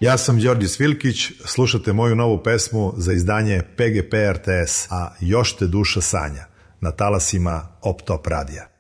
Ja sam Đorđe Svilkić, slušate moju novu pesmu za izdanje PGP RTS, a još te duša sanja, na talasima Op Top radija.